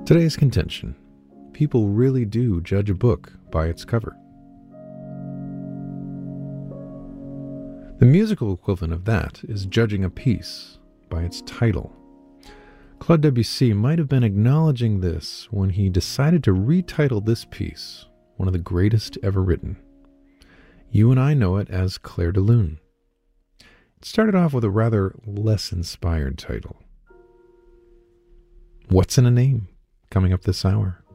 Today's contention: people really do judge a book by its cover. The musical equivalent of that is judging a piece by its title. Claude Debussy might have been acknowledging this when he decided to retitle this piece, one of the greatest ever written. You and I know it as Clair de Lune. It started off with a rather less inspired title. What's in a Name? Coming up this hour.